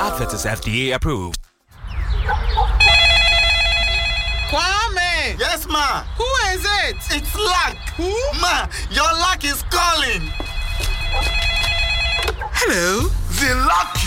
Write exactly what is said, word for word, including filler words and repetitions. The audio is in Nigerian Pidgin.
Advert is F D A approved. Kwame! Yes, ma. Who is it? It's Luck. Who? Ma, your luck is calling.